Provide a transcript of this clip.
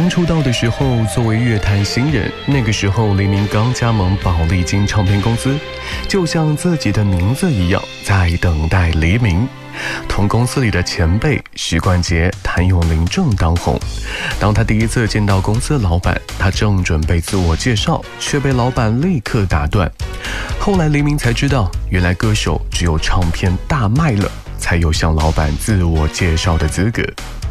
刚出道的时候，作为乐坛新人，那个时候黎明刚加盟宝丽金唱片公司，就像自己的名字一样，在等待黎明。同公司里的前辈许冠杰、谭咏麟正当红。当他第一次见到公司老板，他正准备自我介绍，却被老板立刻打断。后来黎明才知道，原来歌手只有唱片大卖了，才有向老板自我介绍的资格。